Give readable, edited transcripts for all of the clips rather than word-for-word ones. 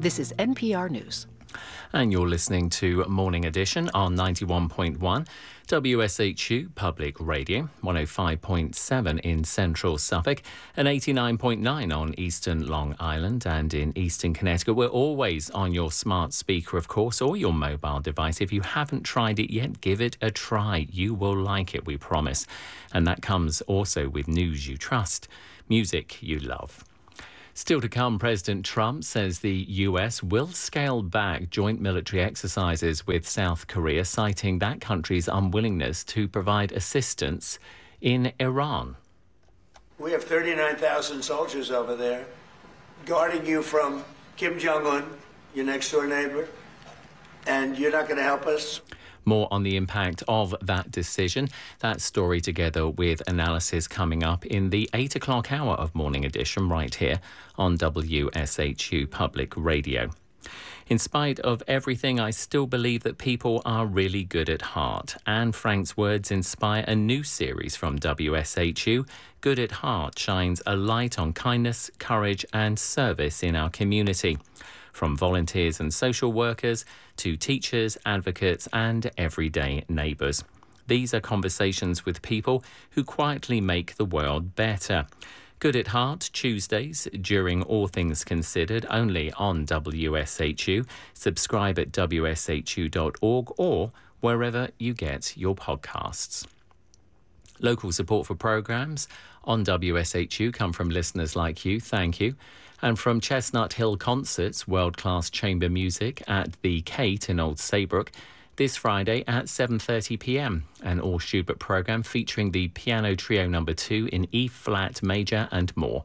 This is NPR News. And you're listening to Morning Edition on 91.1 WSHU Public Radio, 105.7 in central Suffolk and 89.9 on eastern Long Island and in eastern Connecticut. We're always on your smart speaker, of course, or your mobile device. If you haven't tried it yet, give it a try. You will like it, we promise. And that comes also with news you trust, music you love. Still to come, President Trump says the US will scale back joint military exercises with South Korea, citing that country's unwillingness to provide assistance in Iran. We have 39,000 soldiers over there guarding you from Kim Jong-un, your next-door neighbor, and you're not going to help us? More on the impact of that decision. That story together with analysis coming up in the 8 o'clock hour of Morning Edition right here on WSHU Public Radio. In spite of everything, I still believe that people are really good at heart. Anne Frank's words inspire a new series from WSHU. Good at Heart shines a light on kindness, courage and service in our community. From volunteers and social workers to teachers, advocates and everyday neighbours. These are conversations with people who quietly make the world better. Good at Heart, Tuesdays during All Things Considered, only on WSHU. Subscribe at wshu.org or wherever you get your podcasts. Local support for programmes on WSHU come from listeners like you. Thank you. And from Chestnut Hill Concerts, world-class chamber music at the Kate in Old Saybrook, this Friday at 7:30 p.m. An all Schubert programme featuring the Piano Trio No. 2 in E-flat major and more.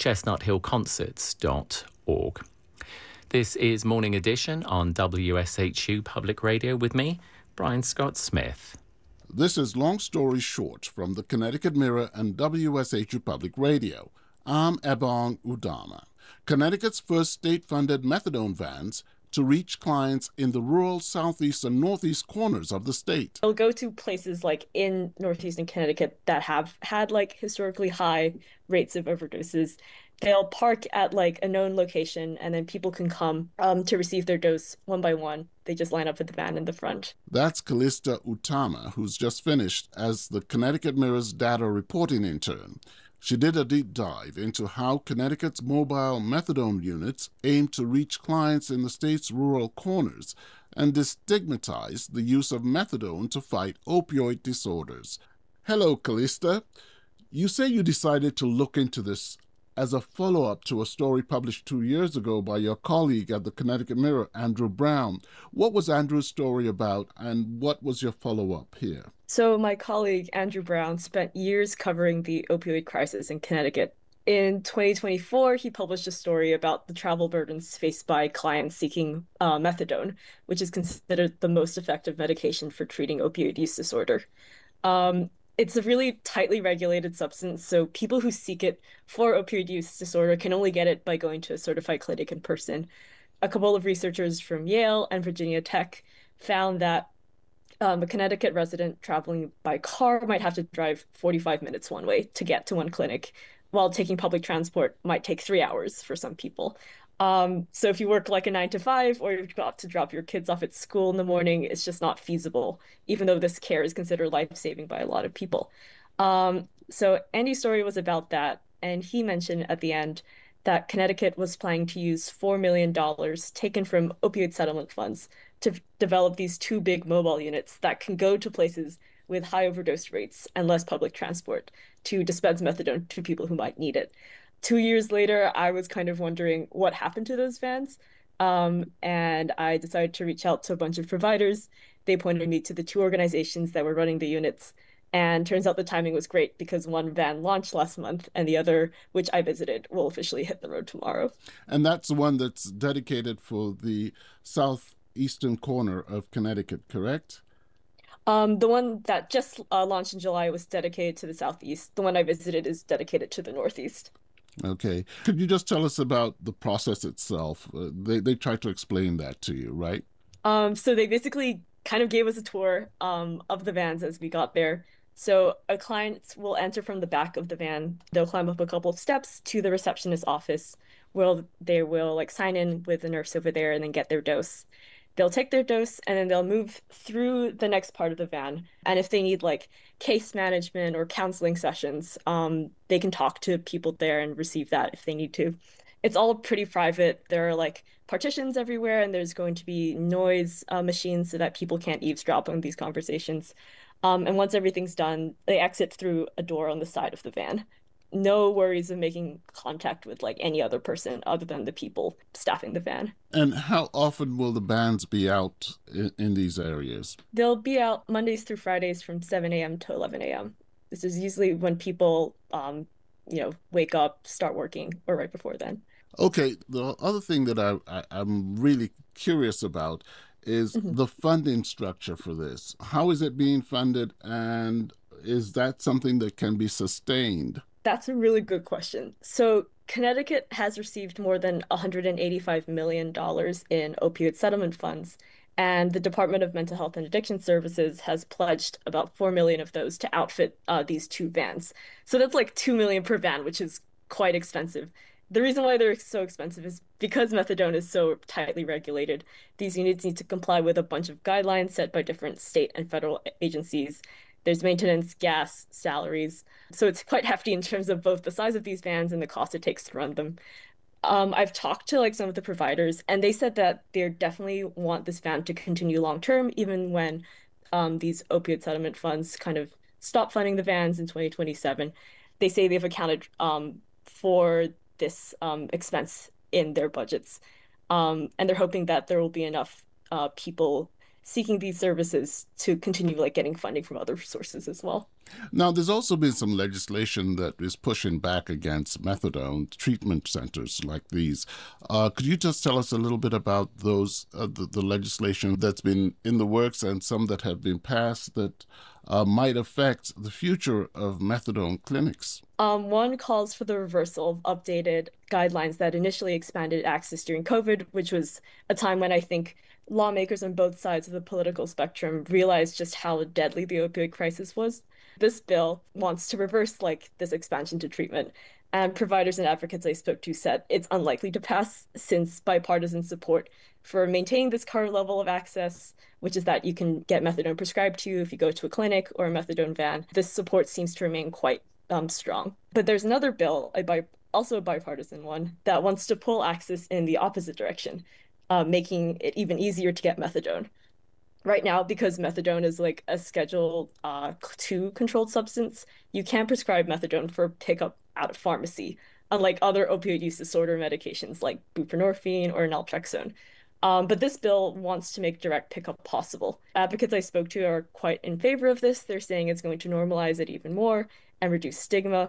chestnuthillconcerts.org. This is Morning Edition on WSHU Public Radio with me, Brian Scott Smith. This is Long Story Short from the Connecticut Mirror and WSHU Public Radio. I'm Ebong Udama. Connecticut's first state-funded methadone vans to reach clients in the rural southeast and northeast corners of the state. They'll go to places like in northeastern Connecticut that have had like historically high rates of overdoses. They'll park at like a known location and then people can come to receive their dose one by one. They just line up with the van in the front. That's Callista Utama, who's just finished as the Connecticut Mirror's data reporting intern. She did a deep dive into how Connecticut's mobile methadone units aim to reach clients in the state's rural corners and destigmatize the use of methadone to fight opioid disorders. Hello, Callista. You say you decided to look into this as a follow-up to a story published 2 years ago by your colleague at the Connecticut Mirror, Andrew Brown. What was Andrew's story about, and what was your follow-up here? So my colleague, Andrew Brown, spent years covering the opioid crisis in Connecticut. In 2024, he published a story about the travel burdens faced by clients seeking methadone, which is considered the most effective medication for treating opioid use disorder. It's a really tightly regulated substance, so people who seek it for opioid use disorder can only get it by going to a certified clinic in person. A couple of researchers from Yale and Virginia Tech found that a Connecticut resident traveling by car might have to drive 45 minutes one way to get to one clinic, while taking public transport might take 3 hours for some people. So if you work like a 9 to 5 or you've got to drop your kids off at school in the morning, it's just not feasible, even though this care is considered life-saving by a lot of people. So Andy's story was about that, and he mentioned at the end that Connecticut was planning to use $4 million taken from opioid settlement funds to develop these 2 big mobile units that can go to places with high overdose rates and less public transport to dispense methadone to people who might need it. 2 years later, I was kind of wondering what happened to those vans. And I decided to reach out to a bunch of providers. They pointed me to the 2 organizations that were running the units. And turns out the timing was great because one van launched last month and the other, which I visited, will officially hit the road tomorrow. And that's the one that's dedicated for the southeastern corner of Connecticut, correct? The one that just launched in July was dedicated to the southeast. The one I visited is dedicated to the northeast. Okay. Could you just tell us about the process itself? They tried to explain that to you, right? So they basically kind of gave us a tour of the vans as we got there. So a client will enter from the back of the van. They'll climb up a couple of steps to the receptionist's office, where they will like sign in with the nurse over there and then get their dose. They'll take their dose and then they'll move through the next part of the van. And if they need like case management or counseling sessions, they can talk to people there and receive that if they need to. It's all pretty private. There are like partitions everywhere, and there's going to be noise machines so that people can't eavesdrop on these conversations. And once everything's done, they exit through a door on the side of the van. No worries of making contact with like any other person other than the people staffing the van. And how often will the bands be out in these areas? They'll be out Mondays through Fridays from 7 a.m. to 11 a.m. This is usually when people, wake up, start working, or right before then. Okay, the other thing that I'm really curious about is Mhm. the funding structure for this. How is it being funded, and is that something that can be sustained? That's a really good question. So, Connecticut has received more than $185 million in opioid settlement funds, and the Department of Mental Health and Addiction Services has pledged about 4 million of those to outfit these two vans. So that's like 2 million per van, which is quite expensive. The reason why they're so expensive is because methadone is so tightly regulated. These units need to comply with a bunch of guidelines set by different state and federal agencies. There's maintenance, gas, salaries. So it's quite hefty in terms of both the size of these vans and the cost it takes to run them. I've talked to like some of the providers, and they said that they definitely want this van to continue long term, even when these opioid settlement funds kind of stop funding the vans in 2027. They say they've accounted for this expense in their budgets, and they're hoping that there will be enough people seeking these services to continue like getting funding from other sources as well. Now, there's also been some legislation that is pushing back against methadone treatment centers like these. Could you just tell us a little bit about those, the legislation that's been in the works and some that have been passed that might affect the future of methadone clinics? One calls for the reversal of updated guidelines that initially expanded access during COVID, which was a time when I think lawmakers on both sides of the political spectrum realized just how deadly the opioid crisis was. This bill wants to reverse like this expansion to treatment. And providers and advocates I spoke to said it's unlikely to pass since bipartisan support for maintaining this current level of access, which is that you can get methadone prescribed to you if you go to a clinic or a methadone van. This support seems to remain quite strong. But there's another bill, also a bipartisan one, that wants to pull access in the opposite direction, making it even easier to get methadone. Right now, because methadone is like a Schedule 2 controlled substance, you can't prescribe methadone for pickup at a pharmacy, unlike other opioid use disorder medications like buprenorphine or naltrexone. But this bill wants to make direct pickup possible. Advocates I spoke to are quite in favor of this. They're saying it's going to normalize it even more and reduce stigma.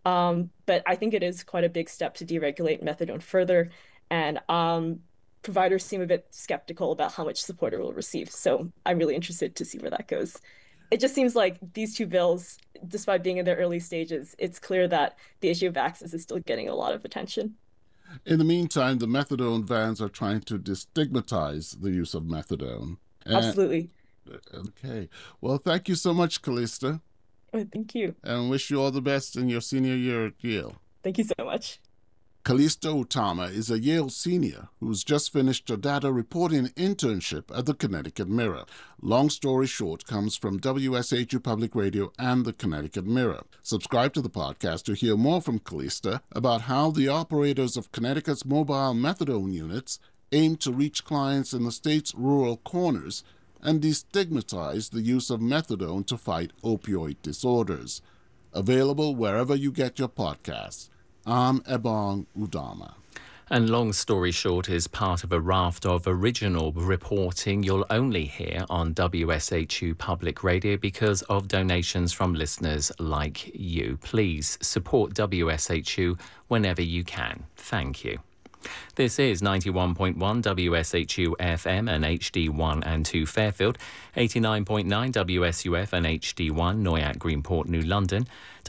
But I think it is quite a big step to deregulate methadone further. And providers seem a bit skeptical about how much support it will receive. So I'm really interested to see where that goes. It just seems like these two bills, despite being in their early stages, it's clear that the issue of access is still getting a lot of attention. In the meantime, the methadone vans are trying to destigmatize the use of methadone. Absolutely. Okay. Well, thank you so much, Callista, Oh, thank you. and wish you all the best in your senior year at Yale. Thank you so much. Callista Utama is a Yale senior who's just finished a data reporting internship at the Connecticut Mirror. Long story short comes from WSHU Public Radio and the Connecticut Mirror. Subscribe to the podcast to hear more from Callista about how the operators of Connecticut's mobile methadone units aim to reach clients in the state's rural corners and destigmatize the use of methadone to fight opioid disorders. Available wherever you get your podcasts. I'm Ebong Udama. And Long Story Short is part of a raft of original reporting you'll only hear on WSHU Public Radio because of donations from listeners like you. Please support WSHU whenever you can. Thank you. This is 91.1 WSHU FM and HD1 and 2 Fairfield, 89.9 WSUF and HD1 Noyac Greenport New London,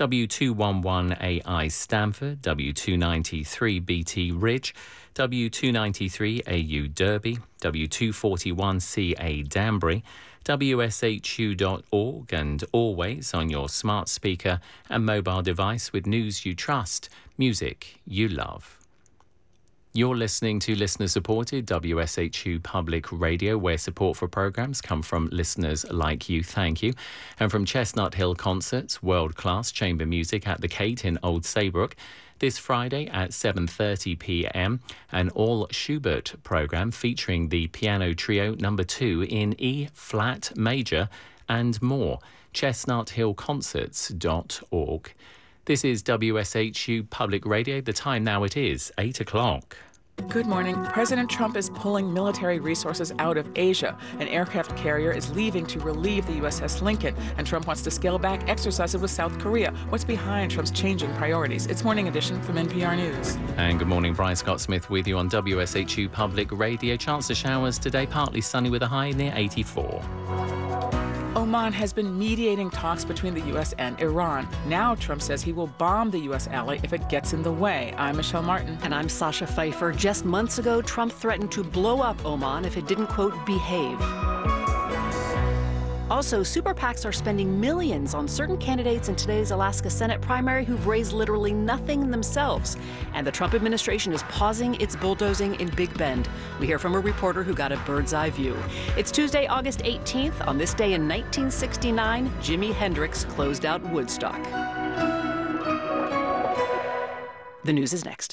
W211AI Stamford, W293 BT Ridge, W293 AU Derby, W241CA Danbury, WSHU.org and always on your smart speaker and mobile device with news you trust, music you love. You're listening to listener-supported WSHU Public Radio, where support for programmes come from listeners like you. Thank you. And from Chestnut Hill Concerts, world-class chamber music at the Kate in Old Saybrook, this Friday at 7:30 p.m, an all-Schubert programme featuring the Piano Trio No. 2 in E-flat major and more. ChestnutHillConcerts.org. This is WSHU Public Radio. The time now it is 8 o'clock. Good morning. President Trump is pulling military resources out of Asia. An aircraft carrier is leaving to relieve the USS Lincoln, and Trump wants to scale back exercises with South Korea. What's behind Trump's changing priorities? It's Morning Edition from NPR News. And good morning, Brian Scott Smith with you on WSHU Public Radio. Chance of showers today, partly sunny with a high near 84. Oman has been mediating talks between the U.S. and Iran. Now Trump says he will bomb the U.S. ally if it gets in the way. I'm Michelle Martin. And I'm Sasha Pfeiffer. Just months ago, Trump threatened to blow up Oman if it didn't, quote, behave. Also, super PACs are spending millions on certain candidates in today's Alaska Senate primary who've raised literally nothing themselves. And the Trump administration is pausing its bulldozing in Big Bend. We hear from a reporter who got a bird's eye view. It's Tuesday, August 18th. On this day in 1969, Jimi Hendrix closed out Woodstock. The news is next.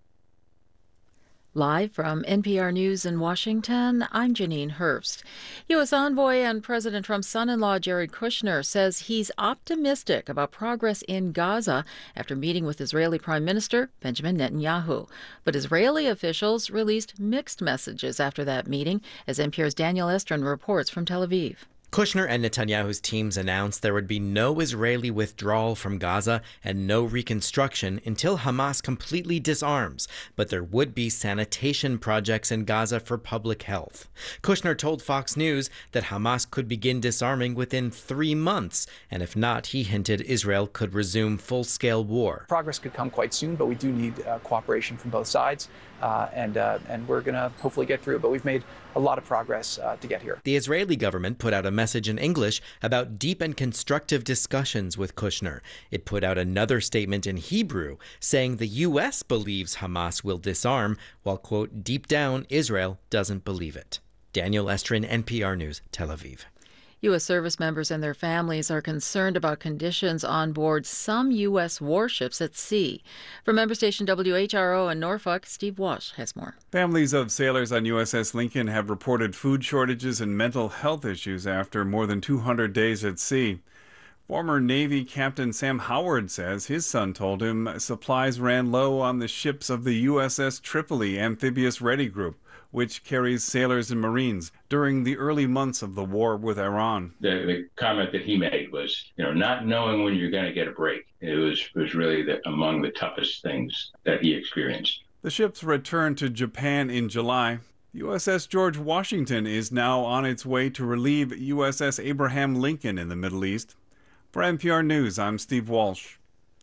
Live from NPR News in Washington, I'm Janine Hurst. U.S. envoy and President Trump's son-in-law Jared Kushner says he's optimistic about progress in Gaza after meeting with Israeli Prime Minister Benjamin Netanyahu. But Israeli officials released mixed messages after that meeting, as NPR's Daniel Estrin reports from Tel Aviv. Kushner and Netanyahu's teams announced there would be no Israeli withdrawal from Gaza and no reconstruction until Hamas completely disarms, but there would be sanitation projects in Gaza for public health. Kushner told Fox News that Hamas could begin disarming within 3 months, and if not, he hinted Israel could resume full-scale war. Progress could come quite soon, but we do need cooperation from both sides, and we're going to hopefully get through it, but we've made a lot of progress to get here. The Israeli government put out a message in English about deep and constructive discussions with Kushner. It put out another statement in Hebrew saying the U.S. believes Hamas will disarm, while, quote, deep down, Israel doesn't believe it. Daniel Estrin, NPR News, Tel Aviv. U.S. service members and their families are concerned about conditions on board some U.S. warships at sea. From member station WHRO in Norfolk, Steve Walsh has more. Families of sailors on USS Lincoln have reported food shortages and mental health issues after more than 200 days at sea. Former Navy Captain Sam Howard says his son told him supplies ran low on the ships of the USS Tripoli Amphibious Ready Group, which carries sailors and Marines during the early months of the war with Iran. The comment that he made was, not knowing when you're going to get a break. It was really among the toughest things that he experienced. The ships returned to Japan in July. USS George Washington is now on its way to relieve USS Abraham Lincoln in the Middle East. For NPR News, I'm Steve Walsh.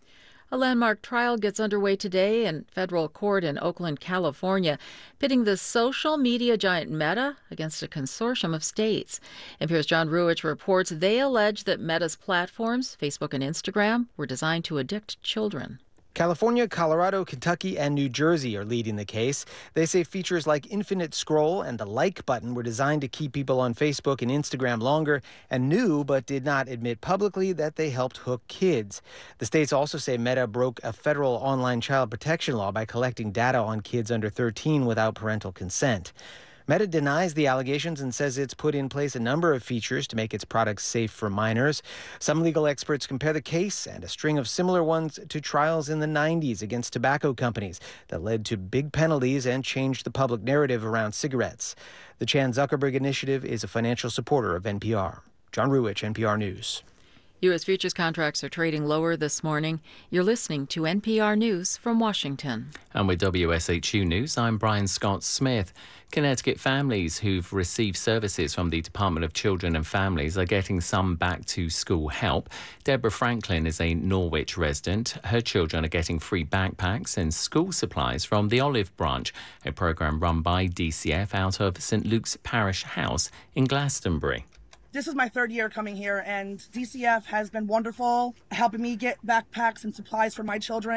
A landmark trial gets underway today in federal court in Oakland, California, pitting the social media giant Meta against a consortium of states. NPR's John Ruwitch reports they allege that Meta's platforms, Facebook and Instagram, were designed to addict children. California, Colorado, Kentucky, and New Jersey are leading the case. They say features like infinite scroll and the like button were designed to keep people on Facebook and Instagram longer, and knew but did not admit publicly that they helped hook kids. The states also say Meta broke a federal online child protection law by collecting data on kids under 13 without parental consent. Meta denies the allegations and says it's put in place a number of features to make its products safe for minors. Some legal experts compare the case and a string of similar ones to trials in the 90s against tobacco companies that led to big penalties and changed the public narrative around cigarettes. The Chan Zuckerberg Initiative is a financial supporter of NPR. John Ruwitch, NPR News. U.S. futures contracts are trading lower this morning. You're listening to NPR News from Washington. And with WSHU News, I'm Brian Scott Smith. Connecticut families who've received services from the Department of Children and Families are getting some back-to-school help. Deborah Franklin is a Norwich resident. Her children are getting free backpacks and school supplies from the Olive Branch, a program run by DCF out of St. Luke's Parish House in Glastonbury. This is my third year coming here, and DCF has been wonderful, helping me get backpacks and supplies for my children.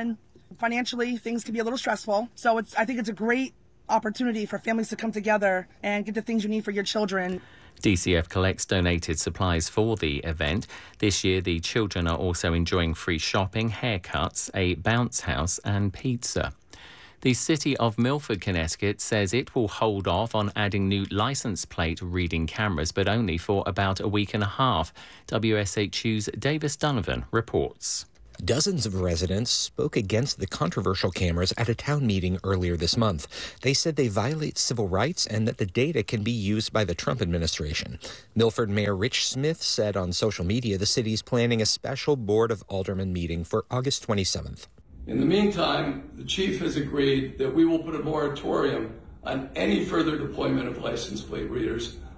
Financially, things can be a little stressful. So I think it's a great opportunity for families to come together and get the things you need for your children. DCF Collects donated supplies for the event. This year, the children are also enjoying free shopping, haircuts, a bounce house and pizza. The city of Milford, Connecticut says it will hold off on adding new license plate reading cameras, but only for about a week and a half. WSHU's Davis Donovan reports. Dozens of residents spoke against the controversial cameras at a town meeting earlier this month. They said they violate civil rights and that the data can be used by the Trump administration. Milford Mayor Rich Smith said on social media the city's planning a special Board of Aldermen meeting for August 27th. In the meantime, the chief has agreed that we will put a moratorium on any further deployment of license plate readers